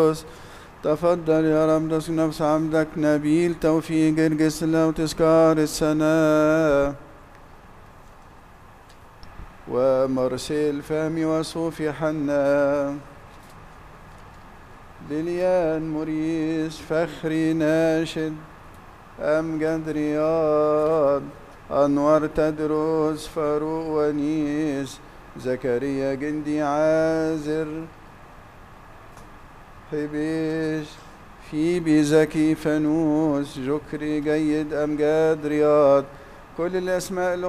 تفضل يا رب تسكن نفس عبدك نبيل توفيق الجسلة وتذكار السنة ومرسل فهمي وصوفي حنا لليان مريس فخري ناشد أمجد رياض أنور تدرس فاروق ونيس زكريا جندي عازر حبيش فيبي زكي فانوس جكري جيد أمجاد رياض كل الأسماء